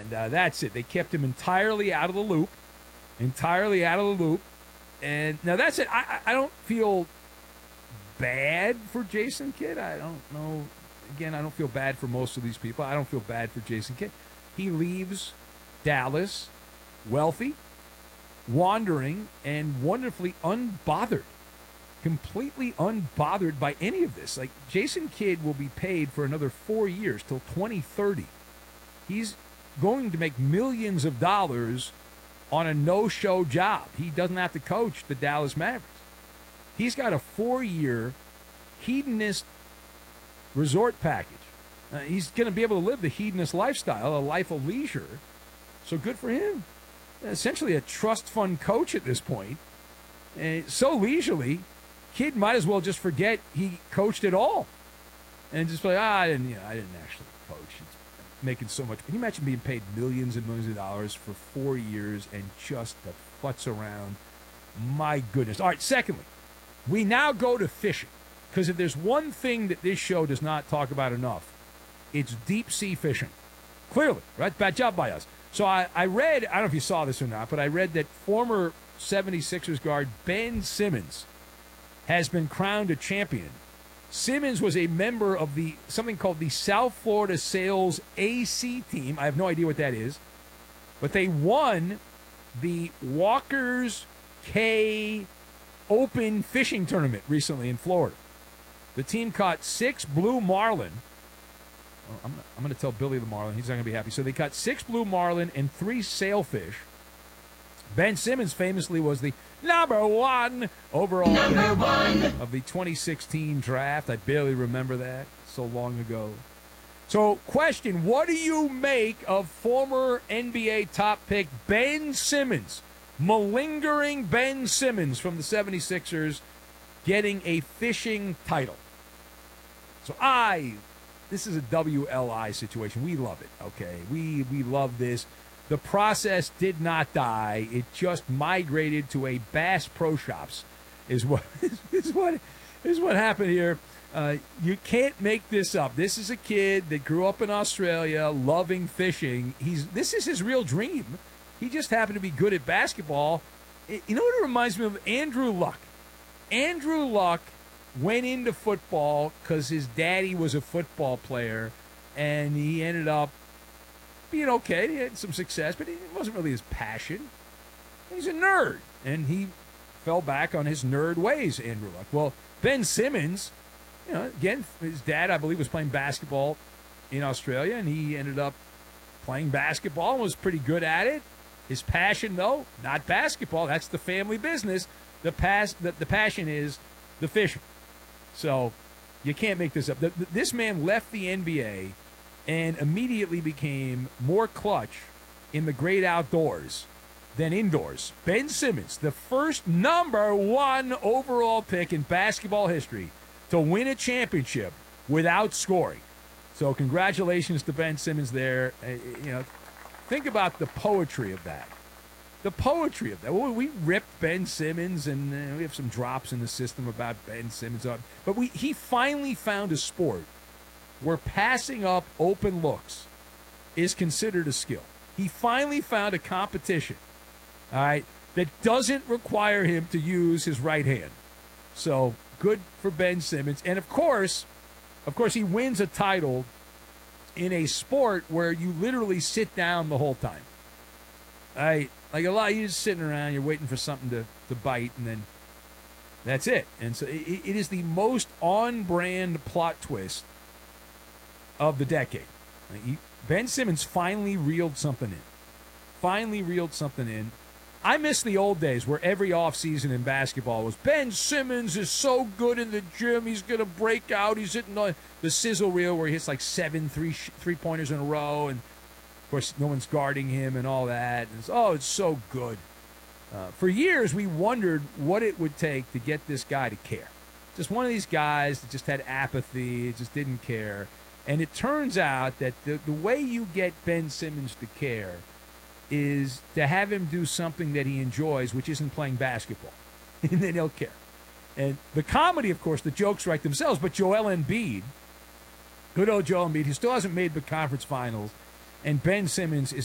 And that's it. They kept him entirely out of the loop. And now that's it. I don't feel bad for Jason Kidd. I don't know. Again, I don't feel bad for most of these people. I don't feel bad for Jason Kidd. He leaves Dallas wealthy, wandering, and wonderfully unbothered. Completely unbothered by any of this. Like, Jason Kidd will be paid for another 4 years till 2030. He's going to make millions of dollars on a no-show job. He doesn't have to coach the Dallas Mavericks. He's got a 4-year hedonist resort package. He's going to be able to live the hedonist lifestyle, a life of leisure. So good for him. Essentially a trust fund coach at this point. So leisurely, Kidd might as well just forget he coached at all. And just be like, I didn't actually coach. It's making so much. Can you imagine being paid millions and millions of dollars for 4 years and just to futz around? My goodness. All right, secondly, we now go to fishing. Because if there's one thing that this show does not talk about enough, it's deep-sea fishing. Clearly, right? Bad job by us. So I read, I don't know if you saw this or not, but I read that former 76ers guard Ben Simmons has been crowned a champion. Simmons was a member of something called the South Florida Sails AC team. I have no idea what that is. But they won the Walker's Cay Open fishing tournament recently in Florida. The team caught 6 blue marlin. I'm going to tell Billy the Marlin. He's not going to be happy. So they caught 6 blue marlin and 3 sailfish. Ben Simmons famously was the number one overall pick of the 2016 draft. I barely remember that. So long ago. So, question, what do you make of former NBA top pick Ben Simmons, malingering Ben Simmons from the 76ers, getting a fishing title? So this is a WLI situation. We love it, okay? We love this. The process did not die. It just migrated to a Bass Pro Shops is what happened here. You can't make this up. This is a kid that grew up in Australia loving fishing. This is his real dream. He just happened to be good at basketball. You know what it reminds me of? Andrew Luck. Andrew Luck went into football because his daddy was a football player, and he ended up being okay. He had some success, but it wasn't really his passion. He's a nerd, and he fell back on his nerd ways, Andrew Luck. Well, Ben Simmons, again, his dad, I believe, was playing basketball in Australia, and he ended up playing basketball and was pretty good at it. His passion, though, not basketball. That's the family business. The passion is the fishing. So you can't make this up. This man left the NBA and immediately became more clutch in the great outdoors than indoors. Ben Simmons, the first number one overall pick in basketball history to win a championship without scoring. So congratulations to Ben Simmons there. Think about the poetry of that. The poetry of that. Well, we ripped Ben Simmons, and we have some drops in the system about Ben Simmons. But he finally found a sport where passing up open looks is considered a skill. He finally found a competition, all right, that doesn't require him to use his right hand. So good for Ben Simmons. And, of course, he wins a title in a sport where you literally sit down the whole time. All right. Like a lot, you're just sitting around, you're waiting for something to bite, and then that's it. And so it is the most on-brand plot twist of the decade. Ben Simmons finally reeled something in. I miss the old days where every offseason in basketball was Ben Simmons is so good in the gym, he's going to break out. He's hitting the sizzle reel where he hits like 7 three-pointers in a row, and of course, no one's guarding him and all that. And it's so good. For years, we wondered what it would take to get this guy to care. Just one of these guys that just had apathy, just didn't care. And it turns out that the way you get Ben Simmons to care is to have him do something that he enjoys, which isn't playing basketball. And then he'll care. And the comedy, of course, the jokes write themselves, but Joel Embiid, good old Joel Embiid, who still hasn't made the conference finals, and Ben Simmons is